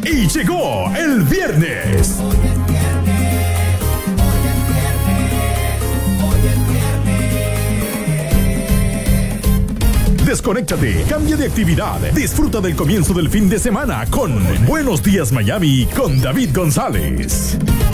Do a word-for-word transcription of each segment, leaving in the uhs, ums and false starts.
Y llegó el viernes. Desconéctate, cambia de actividad, disfruta del comienzo del fin de semana con Buenos Días Miami con David González.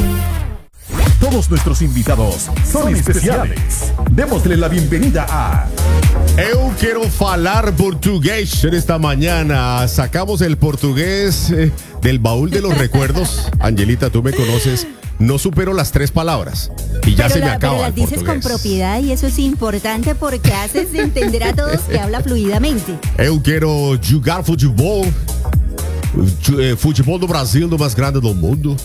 Todos nuestros invitados son especiales. Démosle la bienvenida a... Eu quiero falar portugués en esta mañana. Sacamos el portugués eh, del baúl de los recuerdos. Angelita, tú me conoces. No supero las tres palabras y ya pero se la, me acaba pero las el dices portugués. con propiedad y eso es importante porque haces entender a todos que habla fluidamente. Eu quero jogar futebol, eh, futebol do Brasil, do más grande del mundo.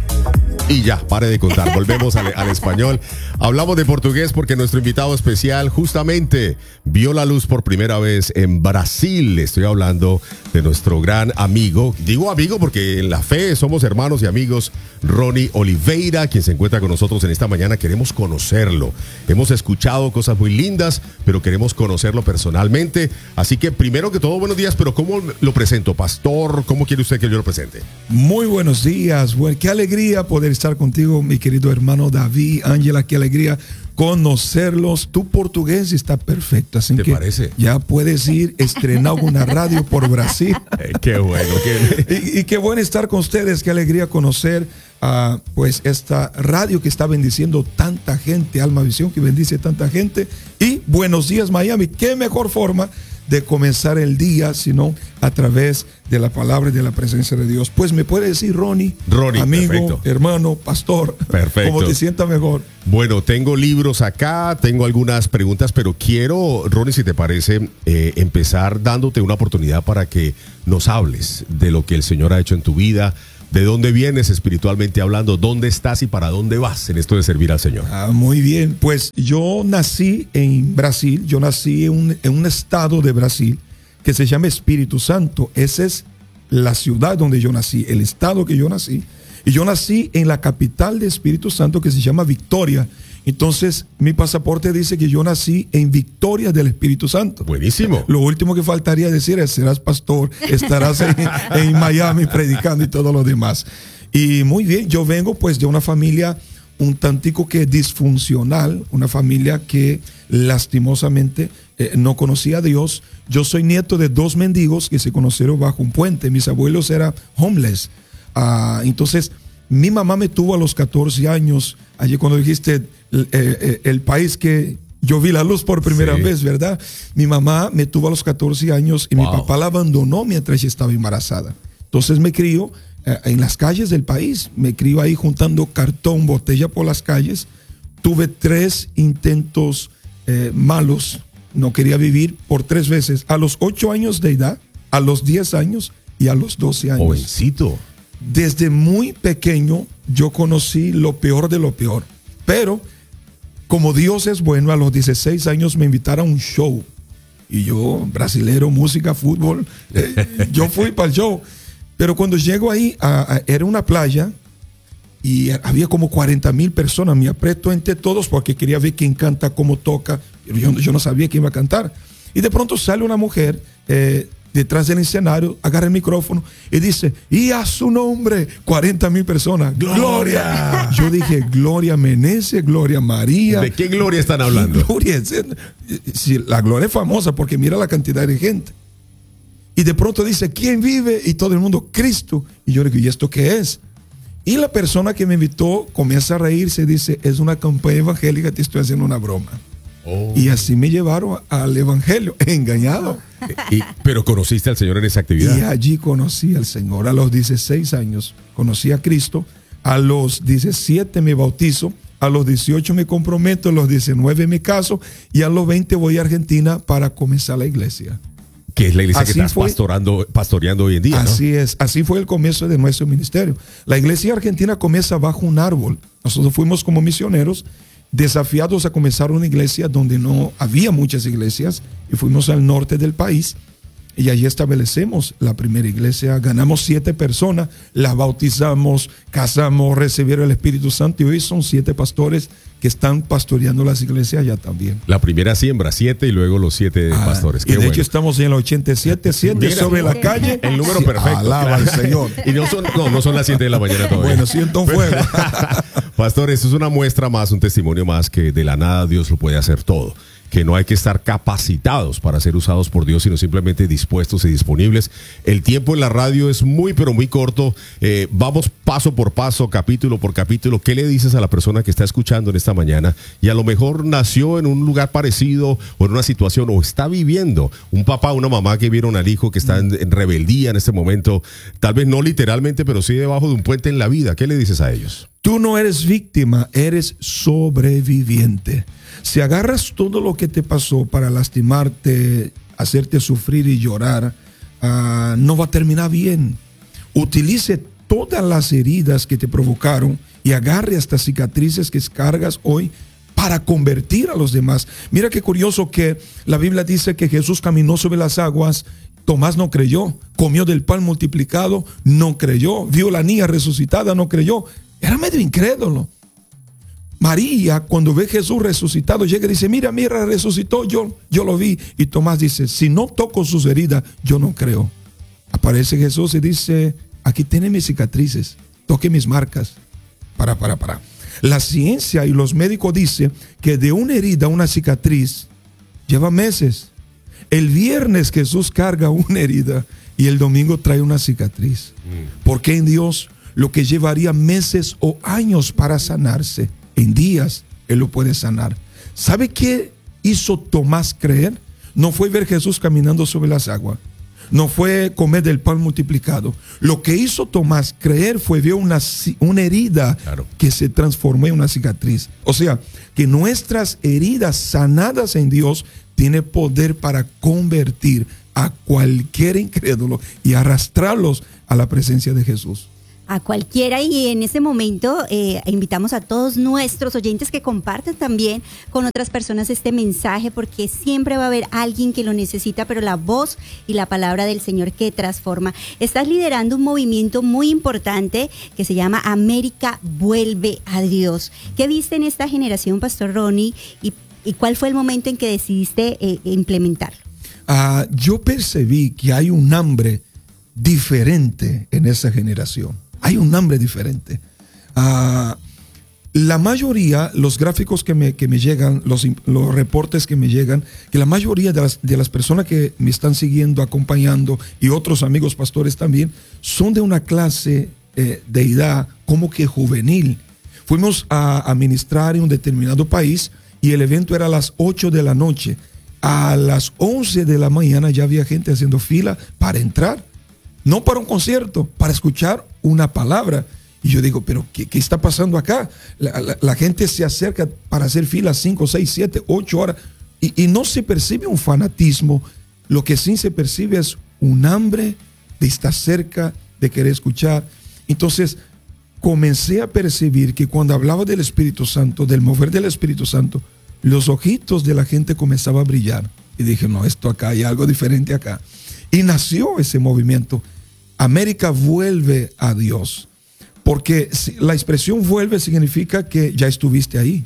Y ya, pare de contar, volvemos al, al español. Hablamos de portugués porque nuestro invitado especial justamente vio la luz por primera vez en Brasil. Estoy hablando de nuestro gran amigo, digo amigo porque en la fe somos hermanos y amigos, Ronnie Oliveira, quien se encuentra con nosotros en esta mañana. Queremos conocerlo. Hemos escuchado cosas muy lindas, pero queremos conocerlo personalmente. Así que primero que todo, buenos días, pero ¿cómo lo presento? Pastor, ¿cómo quiere usted que yo lo presente? Muy buenos días, bueno, qué alegría poder estar contigo, mi querido hermano David, Ángela, qué alegría conocerlos. Tu portugués está perfecto, así ¿Te que parece? ya puedes ir estrenar una radio por Brasil. Eh, qué bueno. Qué... y, y qué bueno estar con ustedes, qué alegría conocer uh, pues esta radio que está bendiciendo tanta gente, Alma Visión que bendice tanta gente. Y Buenos Días Miami, qué mejor forma de comenzar el día, sino a través de la palabra y de la presencia de Dios. Pues me puede decir Ronnie, Ronnie, amigo, perfecto. hermano, pastor, Perfecto. como te sienta mejor. Bueno, tengo libros acá, tengo algunas preguntas, pero quiero, Ronnie, si te parece, eh, empezar dándote una oportunidad para que nos hables de lo que el Señor ha hecho en tu vida, de dónde vienes espiritualmente hablando, dónde estás y para dónde vas en esto de servir al Señor. Ah, muy bien, pues yo nací en Brasil, yo nací en un, en un estado de Brasil que se llama Espíritu Santo. Esa es la ciudad donde yo nací, el estado que yo nací. Y yo nací en la capital de Espíritu Santo que se llama Victoria. Entonces, mi pasaporte dice que yo nací en Victoria del Espíritu Santo. Buenísimo. Lo último que faltaría decir es, serás pastor, estarás en, en Miami predicando y todo lo demás. Y muy bien, yo vengo pues de una familia un tantico que disfuncional, una familia que lastimosamente eh, no conocía a Dios. Yo soy nieto de dos mendigos que se conocieron bajo un puente. Mis abuelos eran homeless. Uh, entonces, mi mamá me tuvo a los catorce años, allí cuando dijiste el, el, el país que yo vi la luz por primera sí. vez, ¿verdad? Mi mamá me tuvo a los catorce años y wow. Mi papá la abandonó mientras ella estaba embarazada. Entonces me crió eh, en las calles del país, me crió ahí juntando cartón, botella por las calles. Tuve tres intentos eh, malos, no quería vivir por tres veces, a los ocho años de edad, a los diez años y a los doce años. Jovencito. Desde muy pequeño yo conocí lo peor de lo peor, pero como Dios es bueno, a los dieciséis años me invitaron a un show y yo, brasilero, música, fútbol, eh, yo fui para el show, pero cuando llego ahí a, a, era una playa y había como cuarenta mil personas, me aprieto entre todos porque quería ver quién canta, cómo toca, yo, yo no sabía quién iba a cantar y de pronto sale una mujer eh, detrás del escenario, agarra el micrófono y dice, y a su nombre, cuarenta mil personas, ¡Gloria! Yo dije, Gloria Meneses, Gloria María. ¿De qué gloria están hablando? Gloria, sí, la gloria es famosa porque mira la cantidad de gente. Y de pronto dice, ¿quién vive? Y todo el mundo, Cristo. Y yo digo, ¿y esto qué es? Y la persona que me invitó comienza a reírse y dice, es una campaña evangélica, te estoy haciendo una broma. Oh. Y así me llevaron al evangelio, engañado. Y, pero conociste al Señor en esa actividad. Y allí conocí al Señor. A los dieciséis años conocí a Cristo. A los diecisiete me bautizo. A los dieciocho me comprometo. A los diecinueve me caso. Y a los veinte voy a Argentina para comenzar la iglesia. Que es la iglesia así que estás fue, pastorando, pastoreando hoy en día, ¿no? Así es. Así fue el comienzo de nuestro ministerio. La iglesia argentina comienza bajo un árbol. Nosotros fuimos como misioneros desafiados a comenzar una iglesia donde no había muchas iglesias y fuimos al norte del país Y allí establecemos la primera iglesia. Ganamos siete personas, las bautizamos, casamos, recibieron el Espíritu Santo. Y hoy son siete pastores que están pastoreando las iglesias allá también. La primera siembra, siete, y luego los siete ah, pastores. Qué y de bueno. hecho estamos en el ochenta y siete, siete sobre la calle. El número perfecto. Alaba al Señor. Y no son, no, no son las siete de la mañana todavía. Bueno, siento un fuego. Pastor, esto es una muestra más, un testimonio más que de la nada Dios lo puede hacer todo. Que no hay que estar capacitados para ser usados por Dios, sino simplemente dispuestos y disponibles. El tiempo en la radio es muy, pero muy corto. Eh, vamos paso por paso, capítulo por capítulo. ¿Qué le dices a la persona que está escuchando en esta mañana y a lo mejor nació en un lugar parecido o en una situación o está viviendo un papá o una mamá que vieron al hijo que está en, en rebeldía en este momento? Tal vez no literalmente, pero sí debajo de un puente en la vida. ¿Qué le dices a ellos? Tú no eres víctima, eres sobreviviente. Si agarras todo lo que te pasó para lastimarte, hacerte sufrir y llorar, uh, no va a terminar bien. Utilice todas las heridas que te provocaron y agarre estas cicatrices que cargas hoy para convertir a los demás. Mira qué curioso que la Biblia dice que Jesús caminó sobre las aguas. Tomás no creyó, comió del pan multiplicado, no creyó, vio la niña resucitada, no creyó. Era medio incrédulo. María, cuando ve a Jesús resucitado, llega y dice, mira, mira, resucitó, yo, yo lo vi. Y Tomás dice, si no toco sus heridas, yo no creo. Aparece Jesús y dice, aquí tiene mis cicatrices, toque mis marcas. Para, para, para. La ciencia y los médicos dicen que de una herida a una cicatriz lleva meses. El viernes Jesús carga una herida y el domingo trae una cicatriz. Mm. Porque en Dios lo que llevaría meses o años para sanarse, en días Él lo puede sanar. ¿Sabe qué hizo Tomás creer? No fue ver a Jesús caminando sobre las aguas. No fue comer del pan multiplicado. Lo que hizo Tomás creer fue ver una, una herida claro. que se transformó en una cicatriz. O sea, que nuestras heridas sanadas en Dios tienen poder para convertir a cualquier incrédulo y arrastrarlos a la presencia de Jesús. A cualquiera, y en ese momento eh, invitamos a todos nuestros oyentes que compartan también con otras personas este mensaje, porque siempre va a haber alguien que lo necesita, pero la voz y la palabra del Señor que transforma. Estás liderando un movimiento muy importante que se llama América Vuelve a Dios. ¿Qué viste en esta generación, Pastor Ronnie, y, y cuál fue el momento en que decidiste eh, implementarlo? Uh, yo percibí que hay un hambre diferente en esa generación. Hay un hambre diferente. Uh, la mayoría, los gráficos que me, que me llegan, los, los reportes que me llegan, que la mayoría de las, de las personas que me están siguiendo, acompañando, y otros amigos pastores también, son de una clase eh, de edad como que juvenil. Fuimos a, a ministrar en un determinado país y el evento era a las ocho de la noche. A las once de la mañana ya había gente haciendo fila para entrar. No para un concierto, para escuchar una palabra. Y yo digo, pero ¿qué, qué está pasando acá? La, la, la gente se acerca para hacer filas cinco, seis, siete, ocho horas. Y, y no se percibe un fanatismo. Lo que sí se percibe es un hambre de estar cerca, de querer escuchar. Entonces, comencé a percibir que cuando hablaba del Espíritu Santo, del mover del Espíritu Santo, los ojitos de la gente comenzaban a brillar. Y dije, no, esto acá hay algo diferente acá. Y nació ese movimiento. América vuelve a Dios. Porque la expresión vuelve significa que ya estuviste ahí.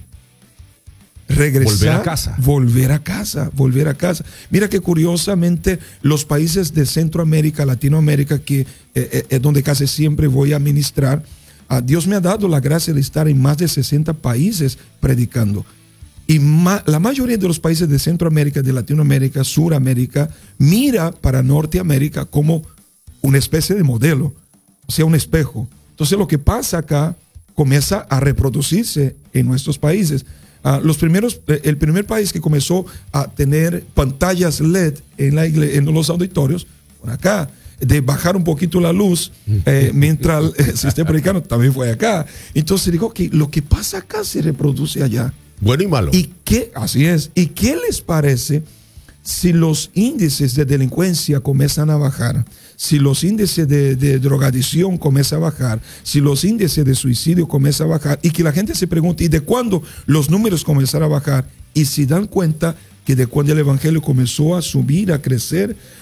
Regresar. Volver a casa. Volver a casa. Volver a casa. Mira que curiosamente los países de Centroamérica, Latinoamérica, que eh, es donde casi siempre voy a ministrar, a Dios me ha dado la gracia de estar en más de sesenta países predicando. Y ma- la mayoría de los países de Centroamérica, de Latinoamérica, Suramérica, mira para Norteamérica como una especie de modelo, o sea, un espejo. Entonces lo que pasa acá comienza a reproducirse en nuestros países. Uh, los primeros, el primer país que comenzó a tener pantallas L E D en, la igle- en los auditorios, por acá, de bajar un poquito la luz, eh, mientras el sistema americano también fue acá. Entonces digo que lo que pasa acá se reproduce allá. Bueno y malo. ¿Y qué? Así es. ¿Y qué les parece si los índices de delincuencia comienzan a bajar? Si los índices de, de drogadicción comienzan a bajar, si los índices de suicidio comienzan a bajar, y que la gente se pregunte, ¿y de cuándo los números comenzaron a bajar? Y si dan cuenta que de cuando el evangelio comenzó a subir, a crecer,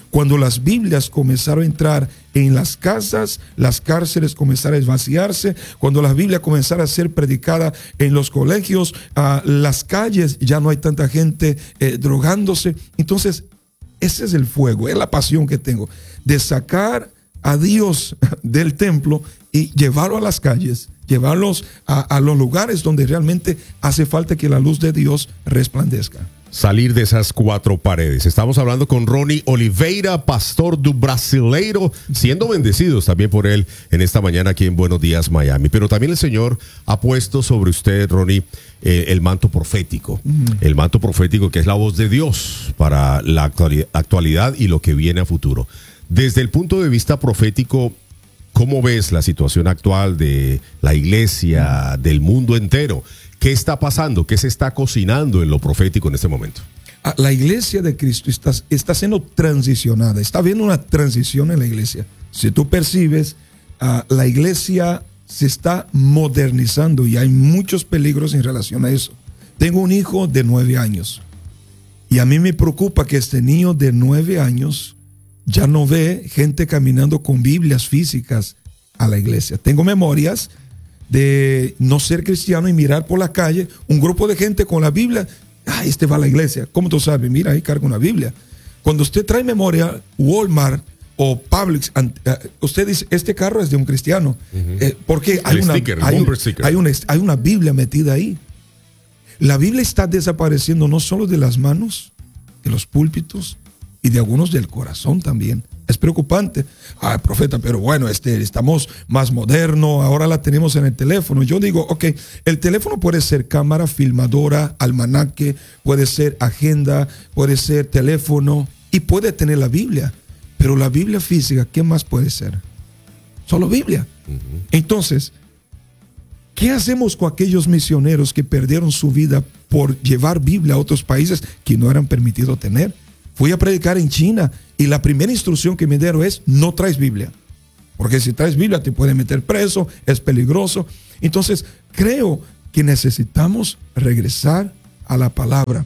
Cuando las Biblias comenzaron a entrar en las casas, las cárceles comenzaron a vaciarse. Cuando la Biblia comenzara a ser predicada en los colegios, uh, las calles, ya no hay tanta gente eh, drogándose. Entonces, ese es el fuego, es la pasión que tengo de sacar a Dios del templo y llevarlo a las calles, llevarlos a, a los lugares donde realmente hace falta que la luz de Dios resplandezca. Salir de esas cuatro paredes. Estamos hablando con Ronnie Oliveira, pastor do Brasileiro, siendo bendecidos también por él en esta mañana aquí en Buenos Días Miami. Pero también el Señor ha puesto sobre usted, Ronnie, eh, el manto profético. Mm. El manto profético que es la voz de Dios para la actualidad y lo que viene a futuro. Desde el punto de vista profético, ¿cómo ves la situación actual de la iglesia, del mundo entero? ¿Qué está pasando? ¿Qué se está cocinando en lo profético en este momento? La iglesia de Cristo está, está siendo transicionada. Está habiendo una transición en la iglesia. Si tú percibes, uh, la iglesia se está modernizando y hay muchos peligros en relación a eso. Tengo un hijo de nueve años y a mí me preocupa que este niño de nueve años ya no ve gente caminando con Biblias físicas a la iglesia. Tengo memorias de no ser cristiano y mirar por la calle un grupo de gente con la Biblia. Ah, este va a la iglesia. ¿Cómo tú sabes? Mira, ahí carga una Biblia. Cuando usted trae memoria, Walmart o Publix, usted dice, este carro es de un cristiano. Uh-huh. eh, porque hay una, sticker, hay, un, hay, una, hay una Biblia metida ahí. La Biblia está desapareciendo no solo de las manos, de los púlpitos y de algunos del corazón también. Es preocupante. Ah, profeta, pero bueno, este, estamos más modernos, ahora la tenemos en el teléfono. Yo digo, ok, el teléfono puede ser cámara, filmadora, almanaque, puede ser agenda, puede ser teléfono y puede tener la Biblia. Pero la Biblia física, ¿qué más puede ser? Solo Biblia. Uh-huh. Entonces, ¿qué hacemos con aquellos misioneros que perdieron su vida por llevar Biblia a otros países que no eran permitidos tener? Fui a predicar en China y la primera instrucción que me dieron es: no traes Biblia, porque si traes Biblia te pueden meter preso, es peligroso. Entonces creo que necesitamos regresar a la palabra.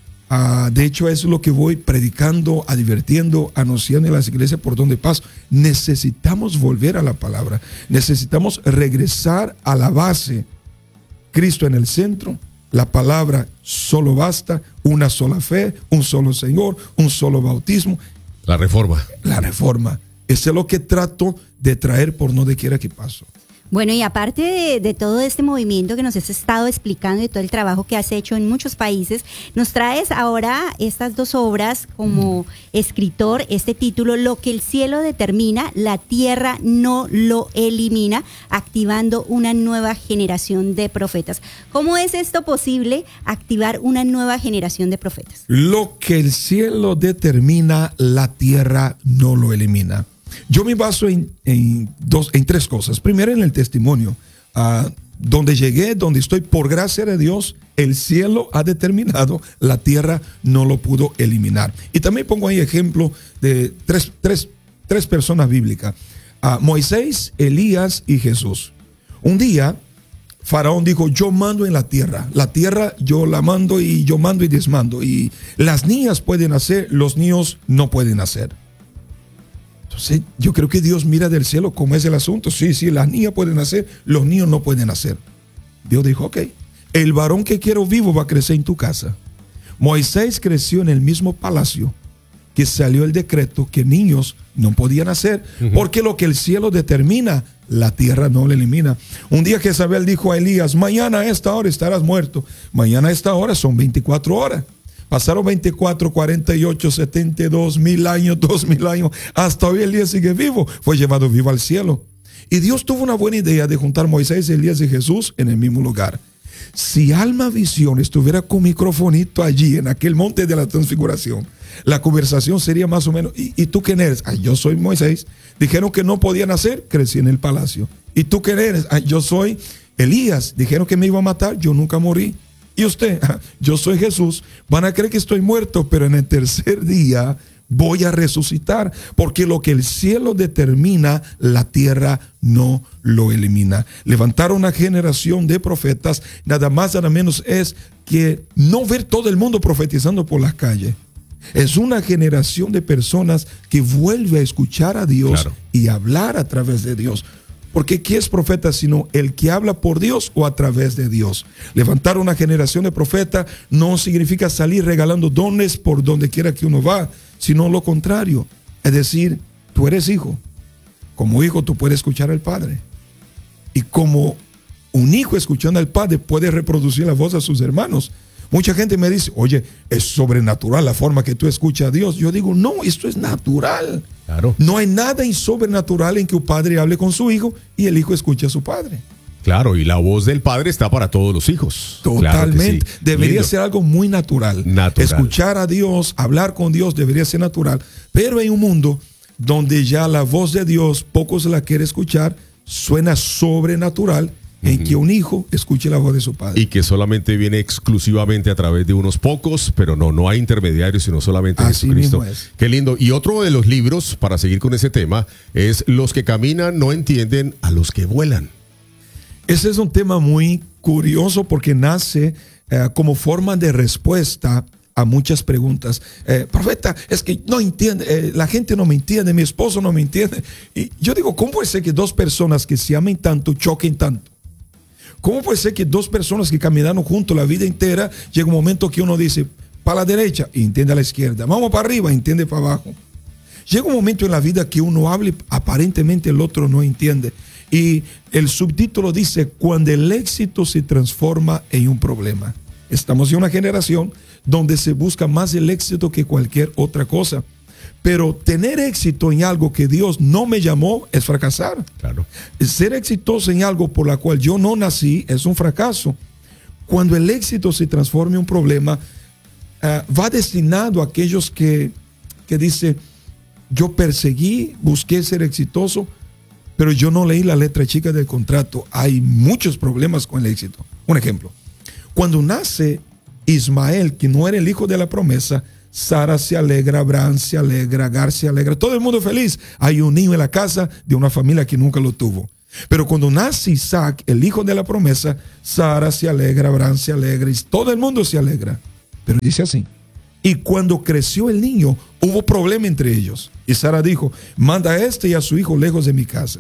Uh, de hecho es lo que voy predicando, advirtiendo, anunciando en las iglesias por donde paso. Necesitamos volver a la palabra, necesitamos regresar a la base. Cristo en el centro, la palabra solo basta, una sola fe, un solo Señor, un solo bautismo. La reforma. La reforma. Eso es lo que trato de traer por donde quiera que paso. Bueno, y aparte de, de todo este movimiento que nos has estado explicando y todo el trabajo que has hecho en muchos países, nos traes ahora estas dos obras como mm. escritor, este título, Lo que el cielo determina, la tierra no lo elimina, activando una nueva generación de profetas. ¿Cómo es esto posible, activar una nueva generación de profetas? Lo que el cielo determina, la tierra no lo elimina. Yo me baso en, en, dos, en tres cosas. Primero, en el testimonio. Uh, donde llegué, donde estoy, por gracia de Dios, el cielo ha determinado, la tierra no lo pudo eliminar. Y también pongo ahí ejemplo de tres, tres, tres personas bíblicas. Uh, Moisés, Elías y Jesús. Un día, Faraón dijo: yo mando en la tierra. La tierra yo la mando y yo mando y desmando. Y las niñas pueden hacer, los niños no pueden hacer. Entonces, yo creo que Dios mira del cielo cómo es el asunto. Sí, sí, las niñas pueden hacer, los niños no pueden hacer. Dios dijo: ok, el varón que quiero vivo va a crecer en tu casa. Moisés creció en el mismo palacio que salió el decreto que niños no podían hacer, uh-huh. porque lo que el cielo determina, la tierra no lo elimina. Un día Jezabel dijo a Elías: mañana a esta hora estarás muerto. Mañana a esta hora son veinticuatro horas. Pasaron veinticuatro, cuarenta y ocho, setenta y dos, mil años, dos mil años. Hasta hoy Elías sigue vivo. Fue llevado vivo al cielo. Y Dios tuvo una buena idea de juntar Moisés, Elías y Jesús en el mismo lugar. Si Alma Visión estuviera con microfonito allí en aquel monte de la transfiguración, la conversación sería más o menos: ¿y, y tú quién eres? Ay, yo soy Moisés. Dijeron que no podían hacer, crecí en el palacio. ¿Y tú quién eres? Ay, yo soy Elías. Dijeron que me iba a matar, yo nunca morí. Y usted: yo soy Jesús. Van a creer que estoy muerto, pero en el tercer día voy a resucitar, porque lo que el cielo determina, la tierra no lo elimina. Levantar una generación de profetas, nada más, nada menos, es que no ver todo el mundo profetizando por las calles. Es una generación de personas que vuelve a escuchar a Dios, claro, y hablar a través de Dios. Porque ¿qué es profeta sino el que habla por Dios o a través de Dios? Levantar una generación de profetas no significa salir regalando dones por donde quiera que uno va, sino lo contrario. Es decir, tú eres hijo. Como hijo tú puedes escuchar al Padre. Y como un hijo escuchando al Padre puede reproducir la voz a sus hermanos. Mucha gente me dice, oye, es sobrenatural la forma que tú escuchas a Dios. Yo digo, no, esto es natural. Claro. No hay nada sobrenatural en que un padre hable con su hijo y el hijo escuche a su padre. Claro, y la voz del Padre está para todos los hijos. Totalmente. Claro sí. Debería Lindo. ser algo muy natural. natural. Escuchar a Dios, hablar con Dios debería ser natural. Pero hay un mundo donde ya la voz de Dios, pocos la quieren escuchar, suena sobrenatural, uh-huh, en que un hijo escuche la voz de su padre. Y que solamente viene exclusivamente a través de unos pocos, pero no, no hay intermediarios, sino solamente Así Jesucristo. mismo es. Qué lindo. Y otro de los libros, para seguir con ese tema, es Los que caminan no entienden a los que vuelan. Ese es un tema muy curioso porque nace eh, como forma de respuesta a muchas preguntas. Eh, profeta, es que no entiende, eh, la gente no me entiende, mi esposo no me entiende. Y yo digo, ¿cómo puede ser que dos personas que se amen tanto choquen tanto? ¿Cómo puede ser que dos personas que caminaron juntos la vida entera, llega un momento que uno dice, para la derecha, y entiende a la izquierda, vamos para arriba, entiende para abajo? Llega un momento en la vida que uno hable, aparentemente el otro no entiende. Y el subtítulo dice, cuando el éxito se transforma en un problema. Estamos en una generación donde se busca más el éxito que cualquier otra cosa. Pero tener éxito en algo que Dios no me llamó es fracasar. Claro. Ser exitoso en algo por la cual yo no nací es un fracaso. Cuando el éxito se transforma en un problema, uh, va destinado a aquellos que, que dicen, yo perseguí, busqué ser exitoso, pero yo no leí la letra chica del contrato. Hay muchos problemas con el éxito. Un ejemplo. Cuando nace Ismael, que no era el hijo de la promesa, Sara se alegra, Abraham se alegra, Agar se alegra, todo el mundo feliz. Hay un niño en la casa de una familia que nunca lo tuvo. Pero cuando nace Isaac, el hijo de la promesa, Sara se alegra, Abraham se alegra y todo el mundo se alegra. Pero dice así. Y cuando creció el niño, hubo problema entre ellos. Y Sara dijo, manda a este y a su hijo lejos de mi casa.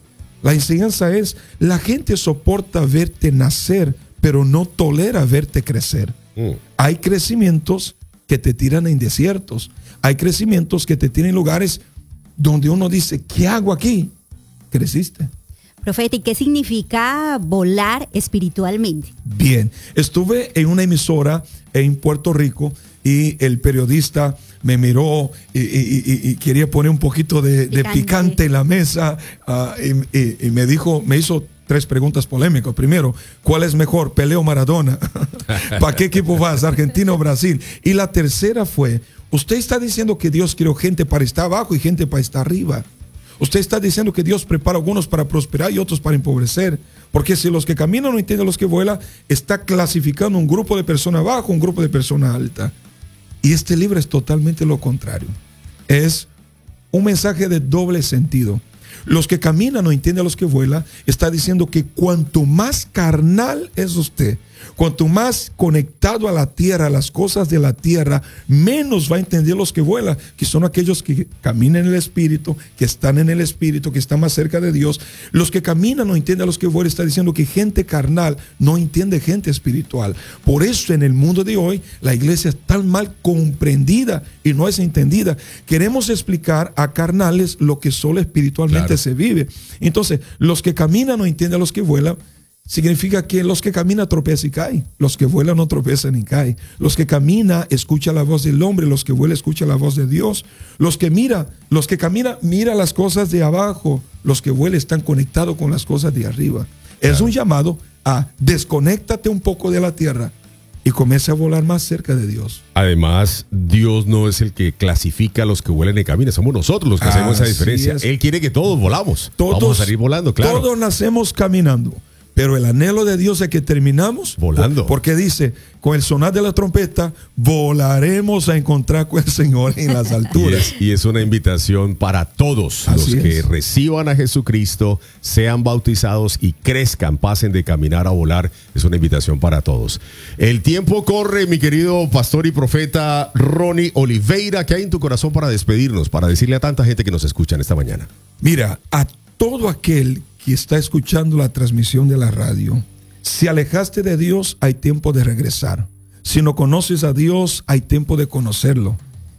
La enseñanza es, la gente soporta verte nacer, pero no tolera verte crecer. Mm. Hay crecimientos que te tiran en desiertos. Hay crecimientos que te tiran en lugares donde uno dice, ¿qué hago aquí? Creciste. Profeta, ¿y qué significa volar espiritualmente? Bien, estuve en una emisora en Puerto Rico y el periodista me miró y, y, y, y quería poner un poquito de picante, de picante en la mesa uh, y, y, y me dijo, me hizo tres preguntas polémicas. Primero, ¿cuál es mejor, Pelé o Maradona? ¿Para qué equipo vas, Argentina o Brasil? Y la tercera fue, usted está diciendo que Dios creó gente para estar abajo y gente para estar arriba. Usted está diciendo que Dios prepara a algunos para prosperar y otros para empobrecer. Porque si los que caminan no entienden a los que vuelan, está clasificando un grupo de personas abajo, un grupo de personas altas. Y este libro es totalmente lo contrario. Es un mensaje de doble sentido. Los que caminan no entienden a los que vuelan. Está diciendo que cuanto más carnal es usted, cuanto más conectado a la tierra, a las cosas de la tierra, menos va a entender los que vuelan, que son aquellos que caminan en el Espíritu, que están en el Espíritu, que están más cerca de Dios. Los que caminan no entienden a los que vuelan. Está diciendo que gente carnal no entiende gente espiritual. Por eso en el mundo de hoy la iglesia es tan mal comprendida y no es entendida. Queremos explicar a carnales lo que solo espiritualmente claro. se vive. Entonces, los que caminan no entienden a los que vuelan. Significa que los que caminan tropiezan y caen. Los que vuelan no tropiezan ni caen. Los que caminan escuchan la voz del hombre. Los que vuelan escuchan la voz de Dios. Los que mira, los que caminan mira las cosas de abajo. Los que vuelan están conectados con las cosas de arriba. Claro. Es un llamado a desconéctate un poco de la tierra y comienza a volar más cerca de Dios. Además, Dios no es el que clasifica a los que vuelan y caminan, somos nosotros los que hacemos esa diferencia. Es. Él quiere que todos volamos. Todos, vamos a salir volando, claro. Todos nacemos caminando. Pero el anhelo de Dios es que terminamos volando. Porque dice, con el sonar de la trompeta, volaremos a encontrar con el Señor en las alturas. Y es, y es una invitación para todos Así los que es. reciban a Jesucristo, sean bautizados y crezcan, pasen de caminar a volar. Es una invitación para todos. El tiempo corre, mi querido pastor y profeta Ronnie Oliveira. ¿Qué hay en tu corazón para despedirnos, para decirle a tanta gente que nos escuchan esta mañana? Mira, a todo aquel que está escuchando la transmisión de la radio, si alejaste de Dios, hay tiempo de regresar. Si no conoces a Dios, hay tiempo de conocerlo.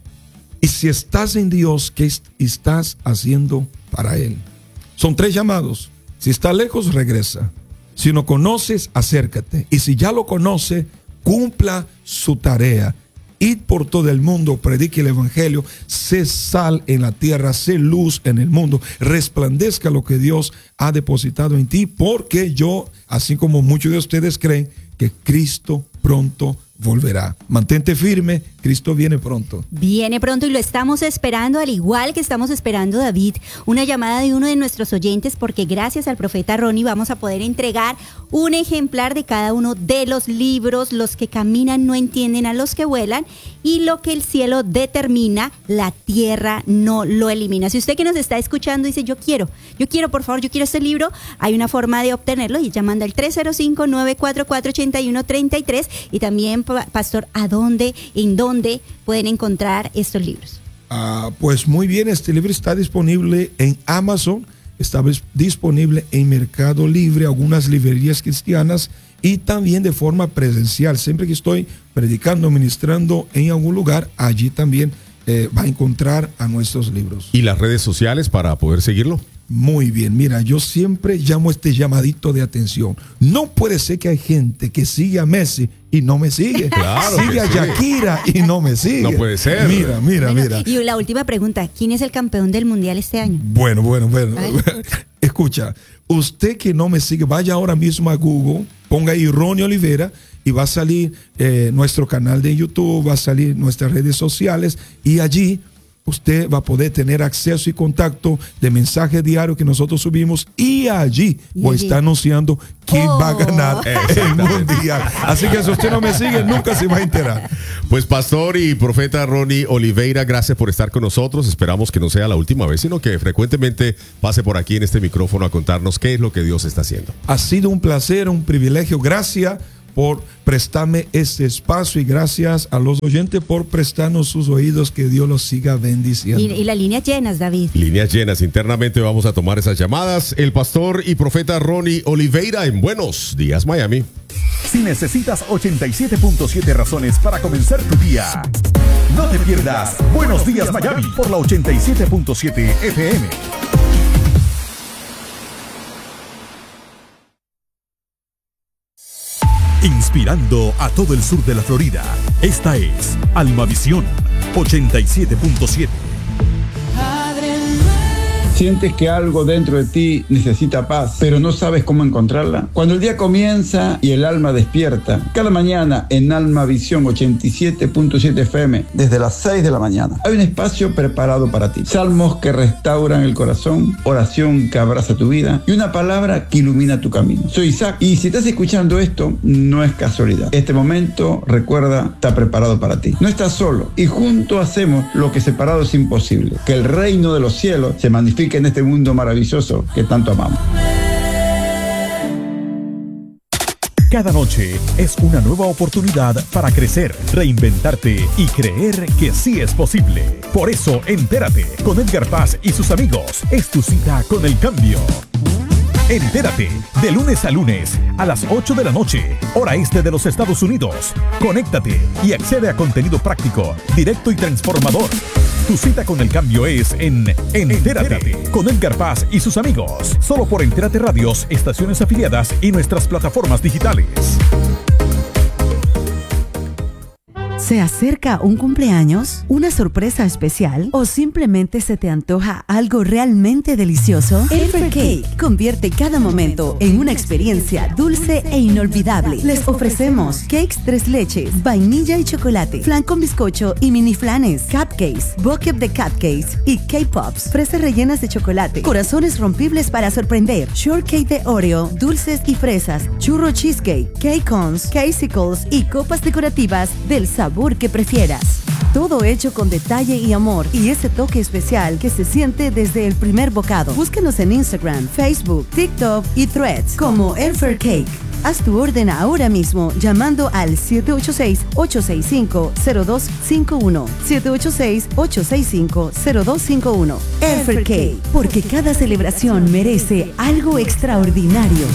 Y si estás en Dios, ¿qué estás haciendo para Él? Son tres llamados. Si está lejos, regresa. Si no conoces, acércate. Y si ya lo conoce, cumpla su tarea. Id por todo el mundo, predique el evangelio, sé sal en la tierra, sé luz en el mundo, resplandezca lo que Dios ha depositado en ti, porque yo, así como muchos de ustedes creen, que Cristo pronto volverá. Mantente firme, Cristo viene pronto. Viene pronto y lo estamos esperando, al igual que estamos esperando, David, una llamada de uno de nuestros oyentes, porque gracias al profeta Ronnie vamos a poder entregar un ejemplar de cada uno de los libros. Los que caminan no entienden a los que vuelan, y lo que el cielo determina, la tierra no lo elimina. Si usted que nos está escuchando dice, yo quiero, yo quiero, por favor, yo quiero este libro, hay una forma de obtenerlo y llamando al tres cero cinco, nueve cuatro cuatro, ocho uno tres tres. Y también, pastor, ¿a dónde, en dónde pueden encontrar estos libros? Ah, pues muy bien, este libro está disponible en Amazon, está disponible en Mercado Libre, algunas librerías cristianas, y también de forma presencial. Siempre que estoy predicando, ministrando en algún lugar, allí también eh, va a encontrar a nuestros libros. ¿Y las redes sociales para poder seguirlo? Muy bien, mira, yo siempre llamo este llamadito de atención. No puede ser que hay gente que sigue a Messi y no me sigue. Claro sigue a sí. Shakira y no me sigue. No puede ser. Mira, mira, Bueno, mira. y la última pregunta, ¿quién es el campeón del mundial este año? Bueno, bueno, bueno. Ay. Escucha, usted que no me sigue, vaya ahora mismo a Google, ponga ahí Ronnie Oliveira y va a salir eh, nuestro canal de YouTube, va a salir nuestras redes sociales, y allí usted va a poder tener acceso y contacto de mensajes diarios que nosotros subimos, y allí voy a estar anunciando quién Oh. va a ganar el mundial. Así que si usted no me sigue, nunca se va a enterar. Pues pastor y profeta Ronnie Oliveira, gracias por estar con nosotros. Esperamos que no sea la última vez, sino que frecuentemente pase por aquí en este micrófono a contarnos qué es lo que Dios está haciendo. Ha sido un placer, un privilegio. Gracias por prestarme este espacio, y gracias a los oyentes por prestarnos sus oídos. Que Dios los siga bendiciendo. Y, y las líneas llenas, David. Líneas llenas. Internamente vamos a tomar esas llamadas. El pastor y profeta Ronnie Oliveira en Buenos Días, Miami. Si necesitas ochenta y siete punto siete razones para comenzar tu día, no te pierdas Buenos Días Miami por la ochenta y siete punto siete F M. Inspirando a todo el sur de la Florida. Esta es Almavisión ochenta y siete punto siete. Sientes que algo dentro de ti necesita paz, pero no sabes cómo encontrarla. Cuando el día comienza y el alma despierta, cada mañana en Alma Visión ochenta y siete punto siete F M, desde las seis de la mañana, hay un espacio preparado para ti. Salmos que restauran el corazón, oración que abraza tu vida y una palabra que ilumina tu camino. Soy Isaac, y si estás escuchando esto, no es casualidad. Este momento, recuerda, está preparado para ti. No estás solo, y juntos hacemos lo que separado es imposible: que el reino de los cielos se manifieste en este mundo maravilloso que tanto amamos. Cada noche es una nueva oportunidad para crecer, reinventarte y creer que sí es posible. Por eso, entérate con Edgar Paz y sus amigos. Es tu cita con el cambio. Entérate de lunes a lunes a las ocho de la noche, hora este de los Estados Unidos. Conéctate y accede a contenido práctico, directo y transformador. Tu cita con el cambio es en Entérate con Edgar Paz y sus amigos. Solo por Entérate Radios, estaciones afiliadas y nuestras plataformas digitales. ¿Se acerca un cumpleaños? ¿Una sorpresa especial? ¿O simplemente se te antoja algo realmente delicioso? Elfer Cake convierte cada momento en una experiencia dulce e inolvidable. Les ofrecemos cakes tres leches, vainilla y chocolate, flan con bizcocho y mini flanes, cupcakes, bucket de cupcakes y K-Pops, fresas rellenas de chocolate, corazones rompibles para sorprender, shortcake de Oreo, dulces y fresas, churro cheesecake, cake cones, casicles y copas decorativas del sabor que prefieras. Todo hecho con detalle y amor y ese toque especial que se siente desde el primer bocado. Búsquenos en Instagram, Facebook, TikTok y Threads como Elfer Cake. Haz tu orden ahora mismo llamando al siete ocho seis, ocho seis cinco, cero dos cinco uno. siete ocho seis, ocho seis cinco, cero dos cinco uno. Elfer Cake, porque cada celebración merece algo extraordinario.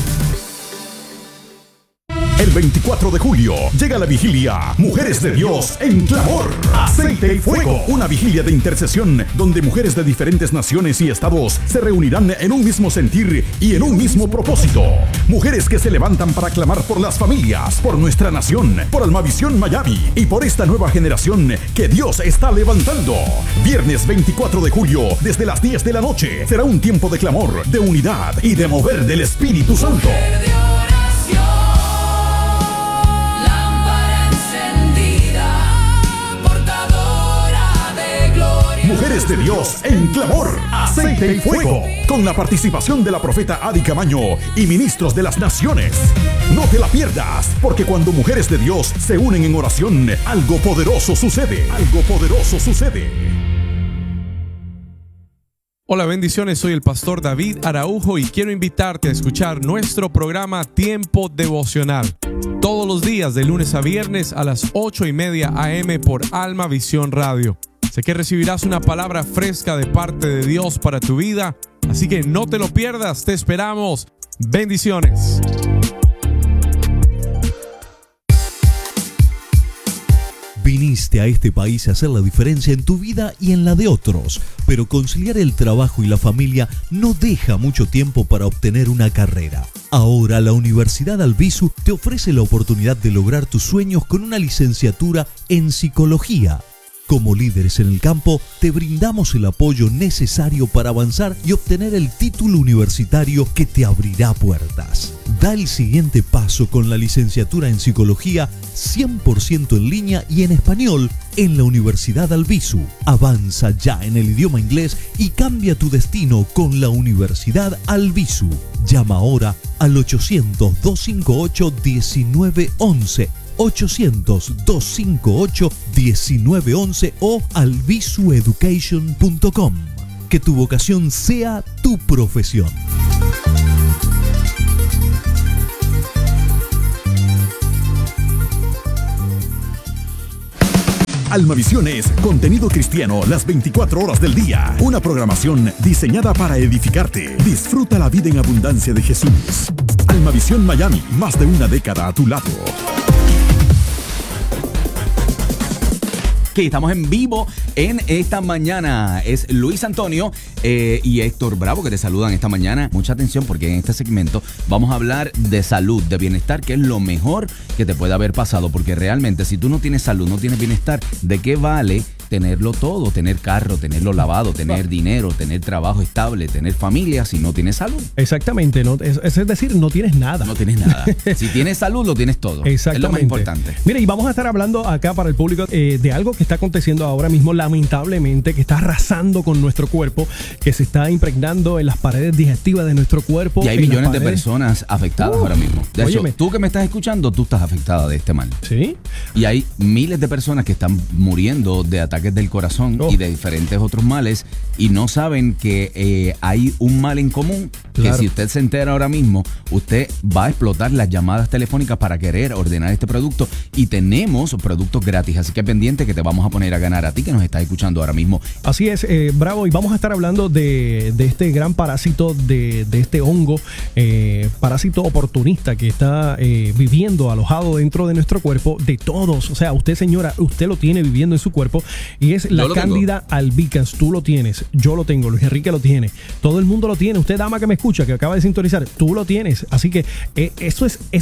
El veinticuatro de julio llega la vigilia Mujeres de Dios en Clamor, Aceite y Fuego. Una vigilia de intercesión donde mujeres de diferentes naciones y estados se reunirán en un mismo sentir y en un mismo propósito. Mujeres que se levantan para clamar por las familias, por nuestra nación, por Almavisión Miami y por esta nueva generación que Dios está levantando. Viernes veinticuatro de julio desde las diez de la noche será un tiempo de clamor, de unidad y de mover del Espíritu Santo. Mujeres de Dios en Clamor, Aceite y Fuego, con la participación de la profeta Adi Camaño y ministros de las naciones. No te la pierdas, porque cuando mujeres de Dios se unen en oración, algo poderoso sucede, algo poderoso sucede. Hola, bendiciones, soy el pastor David Araujo y quiero invitarte a escuchar nuestro programa Tiempo Devocional. Todos los días de lunes a viernes a las ocho y media a eme por Almavisión Radio. Sé que recibirás una palabra fresca de parte de Dios para tu vida, así que no te lo pierdas, te esperamos. Bendiciones. Viniste a este país a hacer la diferencia en tu vida y en la de otros, pero conciliar el trabajo y la familia no deja mucho tiempo para obtener una carrera. Ahora la Universidad Albizu te ofrece la oportunidad de lograr tus sueños con una licenciatura en psicología. Como líderes en el campo, te brindamos el apoyo necesario para avanzar y obtener el título universitario que te abrirá puertas. Da el siguiente paso con la licenciatura en psicología cien por ciento en línea y en español en la Universidad Albizu. Avanza ya en el idioma inglés y cambia tu destino con la Universidad Albizu. Llama ahora al ochocientos, doscientos cincuenta y ocho, diecinueve once. ochocientos, doscientos cincuenta y ocho, diecinueve once o albizu education punto com. Que tu vocación sea tu profesión. Almavisión es contenido cristiano las veinticuatro horas del día. Una programación diseñada para edificarte. Disfruta la vida en abundancia de Jesús. Almavisión Miami, más de una década a tu lado. Que estamos en vivo en esta mañana. Es Luis Antonio eh, y Héctor Bravo que te saludan esta mañana. Mucha atención porque en este segmento vamos a hablar de salud, de bienestar, que es lo mejor que te puede haber pasado. Porque realmente si tú no tienes salud, no tienes bienestar, ¿de qué vale tenerlo todo? Tener carro, tenerlo lavado, tener dinero, tener trabajo estable, tener familia si no tienes salud. Exactamente, no, es, es decir, no tienes nada. No tienes nada. Si tienes salud, lo tienes todo. Exactamente. Es lo más importante. Mira, y vamos a estar hablando acá para el público eh, de algo que está aconteciendo ahora mismo, lamentablemente, que está arrasando con nuestro cuerpo, que se está impregnando en las paredes digestivas de nuestro cuerpo. Y hay millones de personas afectadas uh, ahora mismo. De hecho, óyeme. Tú que me estás escuchando, tú estás afectada de este mal. Sí. Y hay miles de personas que están muriendo de ataques del corazón oh. y de diferentes otros males y no saben que eh, hay un mal en común, claro. Que si usted se entera ahora mismo, usted va a explotar las llamadas telefónicas para querer ordenar este producto y tenemos productos gratis, así que pendiente que te vamos a poner a ganar a ti que nos estás escuchando ahora mismo. Así es, eh, Bravo, y vamos a estar hablando de, de este gran parásito, de, de este hongo, eh, parásito oportunista que está eh, viviendo alojado dentro de nuestro cuerpo, de todos, o sea, usted señora, usted lo tiene viviendo en su cuerpo y es la Cándida albicans. Tú lo tienes, yo lo tengo, Luis Enrique lo tiene, todo el mundo lo tiene. Usted, dama que me escucha, que acaba de sintonizar, tú lo tienes. Así que eh, esto es esto es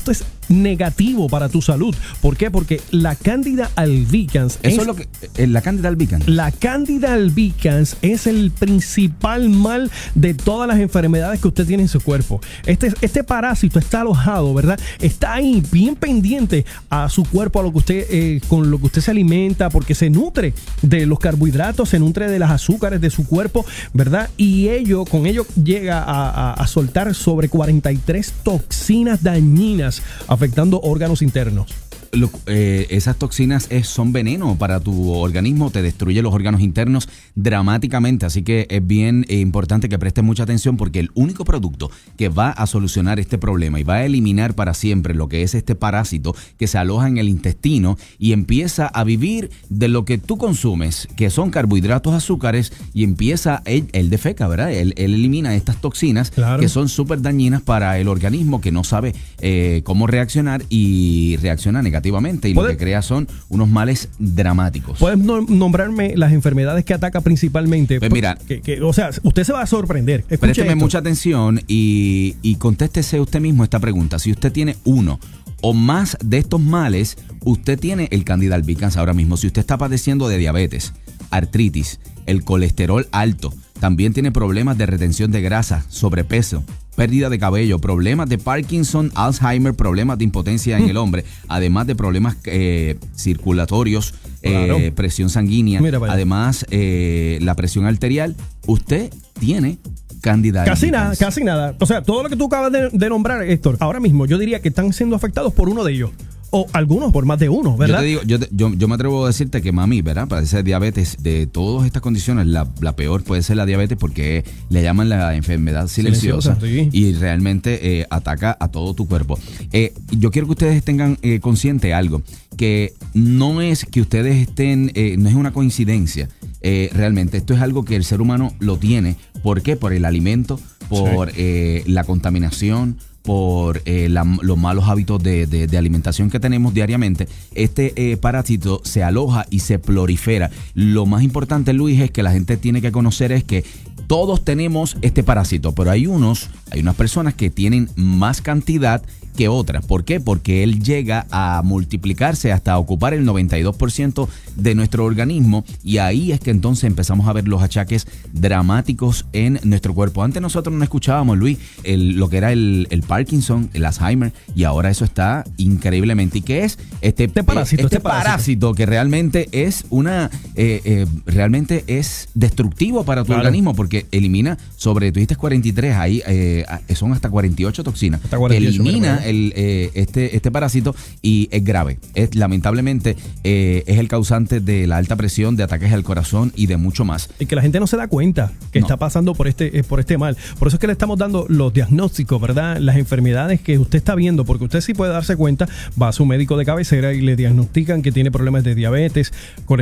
negativo para tu salud. ¿Por qué? Porque la Candida albicans Eso es, es lo que. eh, La Candida albicans. La Candida albicans es el principal mal de todas las enfermedades que usted tiene en su cuerpo. Este, este parásito está alojado, ¿verdad? Está ahí bien pendiente a su cuerpo, a lo que usted, eh, con lo que usted se alimenta, porque se nutre de los carbohidratos, se nutre de las azúcares de su cuerpo, ¿verdad? Y ello, con ello llega a, a, a soltar sobre cuarenta y tres toxinas dañinas, afectando órganos internos. Lo- eh, esas toxinas es, son veneno para tu organismo, te destruye los órganos internos dramáticamente, así que es bien eh, importante que prestes mucha atención porque el único producto que va a solucionar este problema y va a eliminar para siempre lo que es este parásito que se aloja en el intestino y empieza a vivir de lo que tú consumes, que son carbohidratos, azúcares, y empieza, él, él defeca, ¿verdad? Él, él elimina estas toxinas Claro. que son súper dañinas para el organismo que no sabe eh, cómo reaccionar y reacciona negativamente. Y lo ¿Puede- que crea son unos males dramáticos. ¿Puedes no- nombrarme las enfermedades que ataca principalmente? Pues mira. Que- que- o sea, usted se va a sorprender. Escuche Présteme esto. mucha atención y, y contéstese usted mismo esta pregunta. Si usted tiene uno o más de estos males, usted tiene el Candida albicans ahora mismo. Si usted está padeciendo de diabetes, artritis, el colesterol alto, también tiene problemas de retención de grasa, sobrepeso, pérdida de cabello, problemas de Parkinson, Alzheimer, problemas de impotencia en el hombre, además de problemas eh, circulatorios, Claro. eh, presión sanguínea, Mira para allá. además eh, la presión arterial, usted tiene Candida Casi albicans. nada, casi nada. O sea, todo lo que tú acabas de, de nombrar, Héctor, ahora mismo yo diría que están siendo afectados por uno de ellos. O algunos por más de uno, Yo ¿verdad? te digo, yo, te- yo, yo me atrevo a decirte que mami, ¿verdad? Padece diabetes. De todas estas condiciones, la, la peor puede ser la diabetes porque le llaman la enfermedad silenciosa, Silenciosa, sí. y realmente eh, ataca a todo tu cuerpo. Eh, yo quiero que ustedes tengan eh, consciente algo, que no es que ustedes estén, eh, no es una coincidencia. Eh, realmente esto es algo que el ser humano lo tiene. ¿Por qué? Por el alimento, por eh, la contaminación, por eh, la- los malos hábitos de, de- de alimentación que tenemos diariamente. Este eh, parásito se aloja y se prolifera. Lo más importante, Luis, es que la gente tiene que conocer es que todos tenemos este parásito, pero hay unos, hay unas personas que tienen más cantidad que otras. ¿Por qué? Porque él llega a multiplicarse hasta ocupar el noventa y dos por ciento de nuestro organismo, y ahí es que entonces empezamos a ver los achaques dramáticos en nuestro cuerpo. Antes nosotros no escuchábamos, Luis, el- lo que era el, el Parkinson, el Alzheimer, y ahora eso está increíblemente. ¿Y qué es? Este, Este parásito, eh, este este parásito. parásito que realmente es una, eh, eh, realmente es destructivo para tu Claro. organismo porque elimina sobre, tú dijiste cuarenta y tres, ahí eh, son hasta cuarenta y ocho toxinas. Hasta cuarenta y ocho, Elimina mira, el, eh, este, este parásito y es grave. Es, lamentablemente eh, es el causante de la alta presión, de ataques al corazón y de mucho más. Y que la gente no se da cuenta que No. está pasando por este, eh, por este mal. Por eso es que le estamos dando los diagnósticos, ¿verdad? Las enfermedades que usted está viendo, porque usted sí puede darse cuenta, va a su médico de cabecera y le diagnostican que tiene problemas de diabetes,